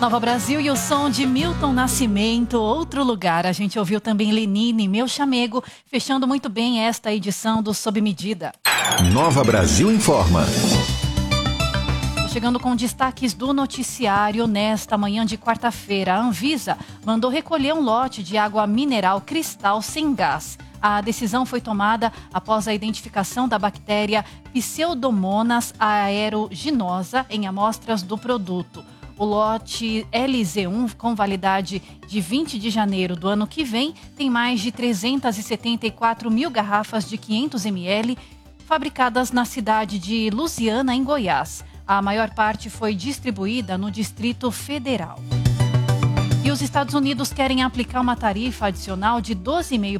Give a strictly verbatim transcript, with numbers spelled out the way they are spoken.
Nova Brasil e o som de Milton Nascimento, Outro Lugar. A gente ouviu também Lenine, Meu Chamego, fechando muito bem esta edição do Sob Medida. Nova Brasil informa. Chegando com destaques do noticiário nesta manhã de quarta-feira, a Anvisa mandou recolher um lote de água mineral cristal sem gás. A decisão foi tomada após a identificação da bactéria Pseudomonas aeruginosa em amostras do produto. O lote L Z um, com validade de vinte de janeiro do ano que vem, tem mais de trezentas e setenta e quatro mil garrafas de quinhentos mililitros fabricadas na cidade de Lusiana, em Goiás. A maior parte foi distribuída no Distrito Federal. E os Estados Unidos querem aplicar uma tarifa adicional de doze vírgula cinco